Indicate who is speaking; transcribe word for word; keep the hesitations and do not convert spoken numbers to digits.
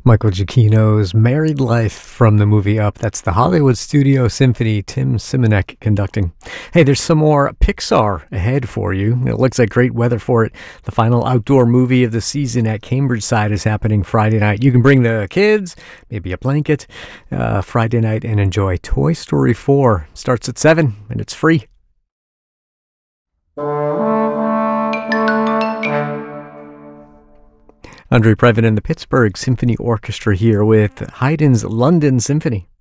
Speaker 1: Michael Giacchino's Married Life from the movie Up. That's the Hollywood Studio Symphony, Tim Simonek conducting. Hey, there's some more Pixar ahead for you. It looks like great weather for it. The final outdoor movie of the season at Cambridgeside is happening Friday night. You can bring the kids, maybe a blanket, uh, Friday night and enjoy Toy Story four. Starts at seven and it's free. Andre Previn and the Pittsburgh Symphony Orchestra here with Haydn's London Symphony.